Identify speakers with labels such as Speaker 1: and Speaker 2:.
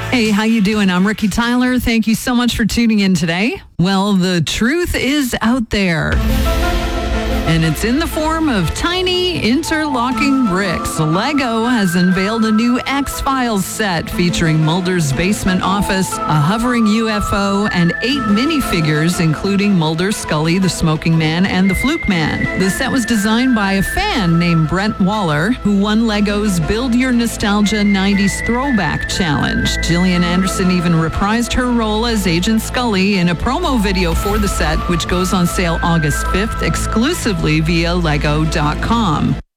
Speaker 1: Hey, how you doing? I'm Ricky Tyler. Thank you so much for tuning in today. Well, the truth is out there. And it's in the form of tiny interlocking bricks. Lego has unveiled a new X-Files set featuring Mulder's basement office, a hovering UFO, and 8 minifigures, including Mulder, Scully, the Smoking Man, and the Fluke Man. The set was designed by a fan named Brent Waller, who won Lego's Build Your Nostalgia 90s Throwback Challenge. Gillian Anderson even reprised her role as Agent Scully in a promo video for the set, which goes on sale August 5th, exclusively via Lego.com.